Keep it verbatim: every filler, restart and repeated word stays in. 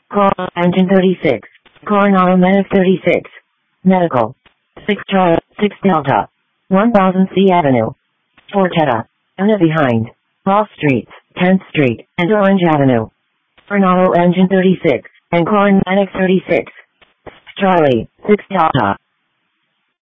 Coral Engine thirty-six. Coronado Medic thirty-six. Medical. six Charlie, six Delta. one thousand C Avenue. Fortetta. Una behind. Off Streets, tenth Street, and Orange Avenue. Coronado Engine thirty-six, and Coron Medic thirty-six. Charlie, six Delta.